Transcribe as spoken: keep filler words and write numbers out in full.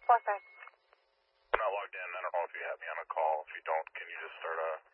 What's that? I'm not logged in. I don't know if you have me on a call. If you don't, can you just start a